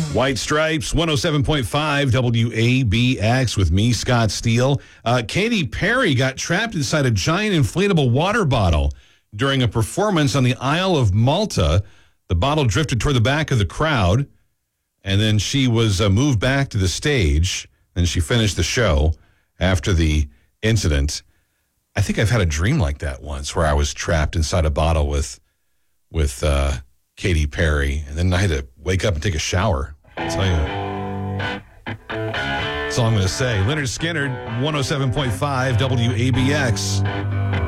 White Stripes, 107.5 WABX with me, Scott Steele. Katy Perry got trapped inside a giant inflatable water bottle during a performance on the Isle of Malta. The bottle drifted toward the back of the crowd, and then she was moved back to the stage. Then she finished the show after the incident. I think I've had a dream like that once where I was trapped inside a bottle with Katy Perry, and then I had to wake up and take a shower. I'll tell you. That's all I'm going to say. Leonard Skinner, 107.5 WABX.